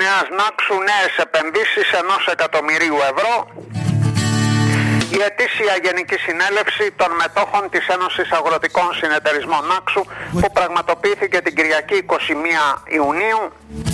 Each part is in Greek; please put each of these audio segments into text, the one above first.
Νέας Νάξου νέες επενδύσεις 1 εκατομμυρίου ευρώ. Η ετήσια Γενική Συνέλευση των μετόχων της Ένωσης Αγροτικών Συνεταιρισμών Νάξου που πραγματοποιήθηκε την Κυριακή 21 Ιουνίου.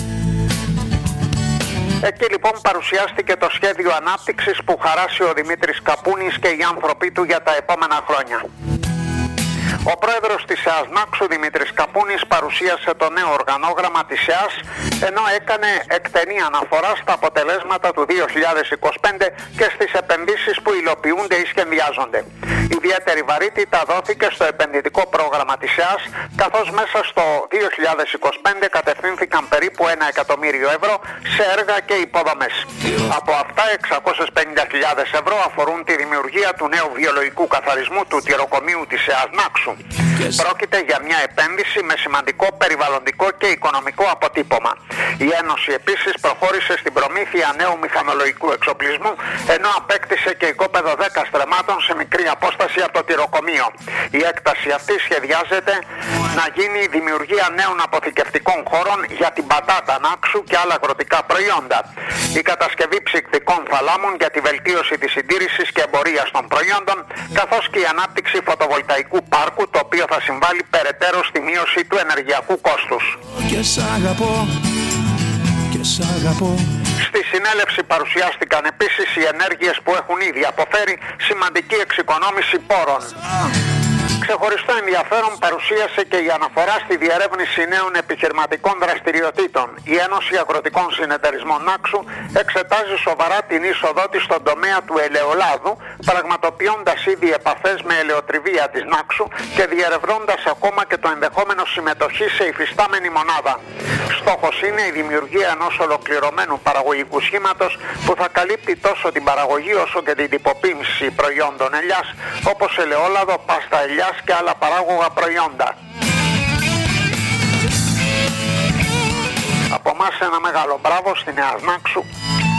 Εκεί λοιπόν παρουσιάστηκε το σχέδιο ανάπτυξης που χαράσει ο Δημήτρης Καπούνης και οι άνθρωποι του για τα επόμενα χρόνια. Ο πρόεδρος της ΕΑΣ Νάξου, Δημήτρης Καπούνης, παρουσίασε το νέο οργανόγραμμα της ΕΑΣ, ενώ έκανε εκτενή αναφορά στα αποτελέσματα του 2025 και στις επενδύσεις που υλοποιούνται ή σχεδιάζονται. Ιδιαίτερη βαρύτητα δόθηκε στο επενδυτικό πρόγραμμα της ΕΑΣ, καθώς μέσα στο 2025 κατευθύνθηκαν περίπου 1 εκατομμύριο ευρώ σε έργα και υποδομές. Από αυτά 650.000 ευρώ αφορούν τη δημιουργία του νέου βιολογικού καθαρισμού του τυροκομείου της ΕΑΣ Νάξου. Πρόκειται για μια επένδυση με σημαντικό περιβαλλοντικό και οικονομικό αποτύπωμα. Η Ένωση επίσης προχώρησε στην προμήθεια νέου μηχανολογικού εξοπλισμού, ενώ απέκτησε και οικόπεδο 10 στρεμμάτων σε μικρή απόσταση από το τυροκομείο. Η έκταση αυτή σχεδιάζεται να γίνει η δημιουργία νέων αποθηκευτικών χώρων για την πατάτα Νάξου και άλλα αγροτικά προϊόντα. Η κατασκευή ψυκτικών θαλάμων για τη βελτίωση της συντήρησης και εμπορίας των προϊόντων, καθώς και η ανάπτυξη φωτοβολταϊκού πάρκου, το οποίο θα συμβάλλει περαιτέρω στη μείωση του ενεργειακού κόστους. Στη συνέλευση παρουσιάστηκαν επίσης οι ενέργειες που έχουν ήδη αποφέρει σημαντική εξοικονόμηση πόρων. Ξεχωριστό ενδιαφέρον παρουσίασε και η αναφορά στη διερεύνηση νέων επιχειρηματικών δραστηριοτήτων. Η Ένωση Αγροτικών Συνεταιρισμών Νάξου εξετάζει σοβαρά την είσοδό της στον τομέα του ελαιολάδου, πραγματοποιώντας ήδη επαφές με ελαιοτριβία της Νάξου και διερευνώντας ακόμα και το ενδεχόμενο συμμετοχή σε υφιστάμενη μονάδα. Στόχος είναι η δημιουργία ενός ολοκληρωμένου παραγωγικού σχήματος που θα καλύπτει τόσο την παραγωγή όσο και την τυποποίηση προϊόντων ελιάς, όπως ελαιόλαδο, πάστα ελιάς και άλλα παράγωγα προϊόντα. Από εμάς ένα μεγάλο μπράβο στην ΕΑΣ Νάξου